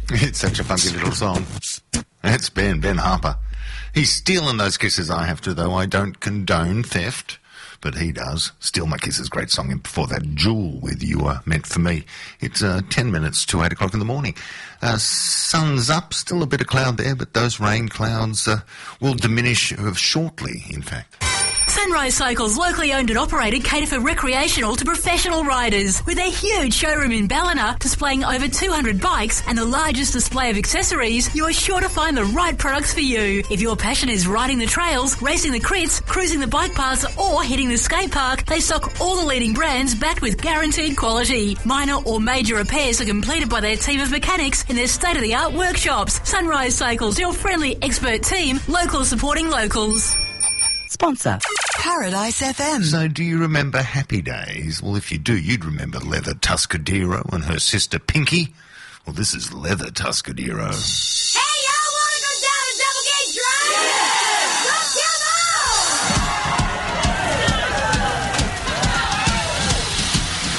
It's such a funky little song. That's Ben Harper. He's stealing those kisses, I have to, though. I don't condone theft, but he does. Steal My Kisses, great song. And before that, Jewel with You Are Meant For Me. It's 10 minutes to 8 o'clock in the morning. Sun's up, still a bit of cloud there, but those rain clouds will diminish shortly, in fact. Sunrise Cycles, locally owned and operated, cater for recreational to professional riders. With their huge showroom in Ballina, displaying over 200 bikes and the largest display of accessories, you are sure to find the right products for you. If your passion is riding the trails, racing the crits, cruising the bike paths or hitting the skate park, they stock all the leading brands backed with guaranteed quality. Minor or major repairs are completed by their team of mechanics in their state-of-the-art workshops. Sunrise Cycles, your friendly expert team, locals supporting locals. Sponsor Paradise FM. So do you remember Happy Days? Well, if you do, you'd remember Leather Tuscadero and her sister Pinky. Well, this is Leather Tuscadero.